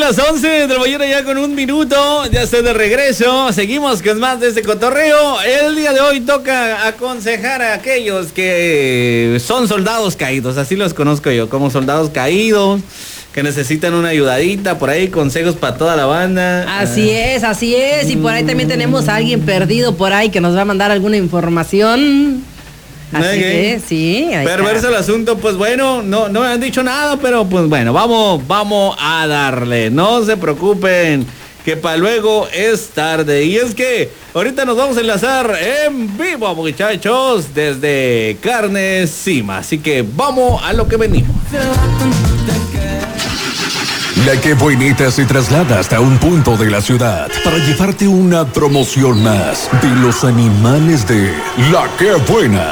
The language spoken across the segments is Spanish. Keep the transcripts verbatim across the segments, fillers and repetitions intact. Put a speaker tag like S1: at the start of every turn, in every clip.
S1: las once de la mañana ya con un minuto, ya estoy de regreso, seguimos con más de este cotorreo. El día de hoy toca aconsejar a aquellos que son soldados caídos, así los conozco yo, como soldados caídos, que necesitan una ayudadita, por ahí consejos para toda la banda.
S2: Así ah. es, así es, y por ahí también tenemos a alguien perdido por ahí que nos va a mandar alguna información. Así okay. que, sí. Ahí
S1: Perverso está. El asunto, pues bueno, no, no me han dicho nada, pero pues bueno, vamos, vamos a darle. No se preocupen, que para luego es tarde. Y es que ahorita nos vamos a enlazar en vivo, muchachos, desde Carne Cima. Así que vamos a lo que venimos.
S3: La Que Buenita se traslada hasta un punto de la ciudad para llevarte una promoción más de los animales de La Que Buena.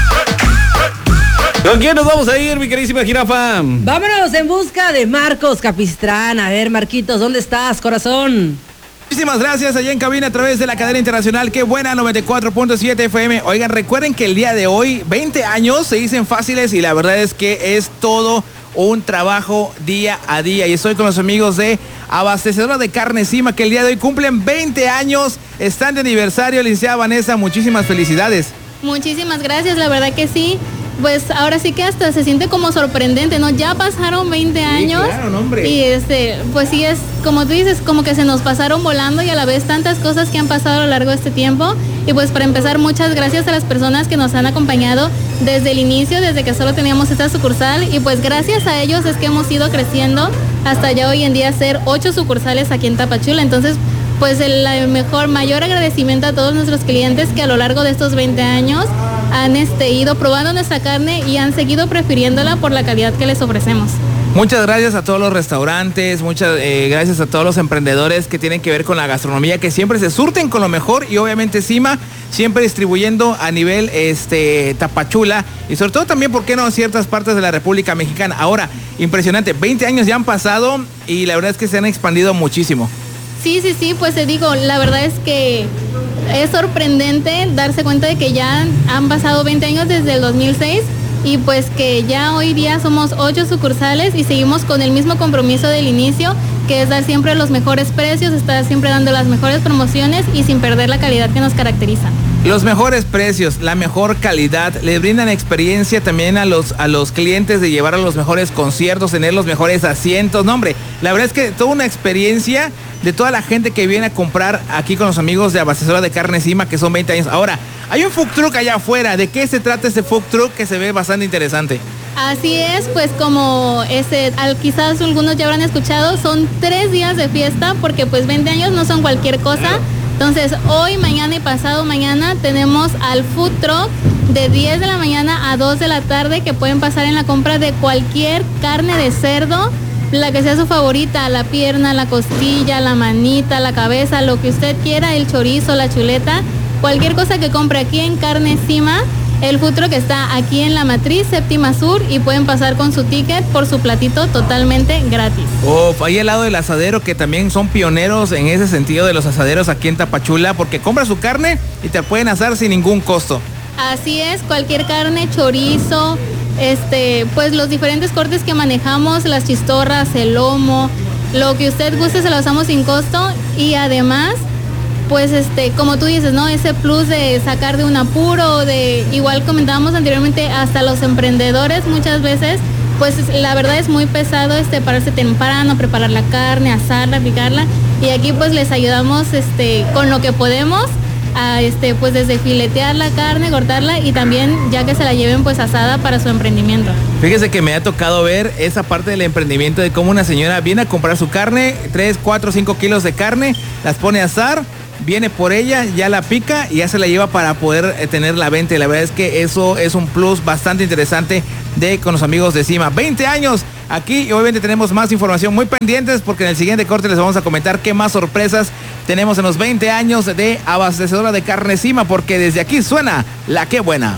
S1: ¿Con quién nos vamos a ir, mi queridísima jirafa?
S2: Vámonos en busca de Marcos Capistrán. A ver, Marquitos, ¿dónde estás, corazón?
S4: Muchísimas gracias allá en cabina a través de la cadena internacional Que Buena noventa y cuatro punto siete F M. Oigan, recuerden que el día de hoy, veinte años se dicen fáciles y la verdad es que es todo un trabajo día a día. Y estoy con los amigos de Abastecedora de Carne Cima, que el día de hoy cumplen veinte años. Están de aniversario, licenciada Vanessa, muchísimas felicidades.
S5: Muchísimas gracias, la verdad que sí. Pues ahora sí que hasta se siente como sorprendente, ¿no? Ya pasaron veinte años.
S4: Sí, claro, no, hombre.
S5: Y este, pues sí es, como tú dices, como que se nos pasaron volando y a la vez tantas cosas que han pasado a lo largo de este tiempo. Y pues para empezar, muchas gracias a las personas que nos han acompañado desde el inicio, desde que solo teníamos esta sucursal. Y pues gracias a ellos es que hemos ido creciendo hasta ya hoy en día ser ocho sucursales aquí en Tapachula. Entonces, pues el, el mejor, mayor agradecimiento a todos nuestros clientes que a lo largo de estos veinte años han este, ido probando nuestra carne y han seguido prefiriéndola por la calidad que les ofrecemos.
S4: Muchas gracias a todos los restaurantes, muchas eh, gracias a todos los emprendedores que tienen que ver con la gastronomía, que siempre se surten con lo mejor, y obviamente Cima siempre distribuyendo a nivel este, Tapachula y sobre todo también, ¿por qué no?, ciertas partes de la República Mexicana. Ahora, impresionante, veinte años ya han pasado y la verdad es que se han expandido muchísimo.
S5: Sí, sí, sí, pues te digo, la verdad es que es sorprendente darse cuenta de que ya han pasado veinte años desde el dos mil seis y pues que ya hoy día somos ocho sucursales y seguimos con el mismo compromiso del inicio, que es dar siempre los mejores precios, estar siempre dando las mejores promociones y sin perder la calidad que nos caracteriza.
S4: Los mejores precios, la mejor calidad, le brindan experiencia también a los, a los clientes de llevar a los mejores conciertos, tener los mejores asientos. No, hombre, la verdad es que toda una experiencia de toda la gente que viene a comprar aquí con los amigos de Abastecedora de Carne Cima, que son veinte años. Ahora, hay un food truck allá afuera. ¿De qué se trata ese food truck que se ve bastante interesante?
S5: Así es, pues como ese, al, quizás algunos ya habrán escuchado, son tres días de fiesta porque pues veinte años no son cualquier cosa. Claro. Entonces, hoy, mañana y pasado mañana tenemos al food truck de diez de la mañana a dos de la tarde que pueden pasar en la compra de cualquier carne de cerdo, la que sea su favorita, la pierna, la costilla, la manita, la cabeza, lo que usted quiera, el chorizo, la chuleta, cualquier cosa que compre aquí en Carne Cima. El food truck está aquí en la Matriz Séptima Sur y pueden pasar con su ticket por su platito totalmente gratis.
S4: Oh, ahí al lado del asadero, que también son pioneros en ese sentido de los asaderos aquí en Tapachula, porque compras su carne y te pueden asar sin ningún costo.
S5: Así es, cualquier carne, chorizo, este, pues los diferentes cortes que manejamos, las chistorras, el lomo, lo que usted guste se lo usamos sin costo y además, pues este, como tú dices, ¿no? Ese plus de sacar de un apuro, de igual comentábamos anteriormente, hasta los emprendedores muchas veces, pues la verdad es muy pesado este pararse temprano, preparar la carne, asarla, picarla, y aquí pues les ayudamos este con lo que podemos a este pues desde filetear la carne, cortarla y también ya que se la lleven pues asada para su emprendimiento.
S4: Fíjese que me ha tocado ver esa parte del emprendimiento de cómo una señora viene a comprar su carne, tres, cuatro, cinco kilos de carne, las pone a asar, viene por ella, ya la pica y ya se la lleva para poder eh, tener la venta. Y la verdad es que eso es un plus bastante interesante de con los amigos de Cima. veinte años aquí y obviamente tenemos más información, muy pendientes porque en el siguiente corte les vamos a comentar qué más sorpresas tenemos en los veinte años de Abastecedora de Carne Cima, porque desde aquí suena La Que Buena.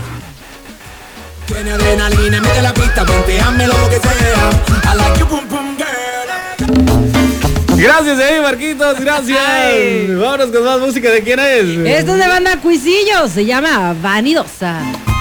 S6: Tiene adrenalina, mete la pista, ponteame lo que sea. I like you, pum, pum, girl.
S1: Gracias, eh, Marquitos, gracias. Ay. Vámonos con más música. ¿De quién es?
S2: Esto es de banda Cuisillos, se llama Vanidosa.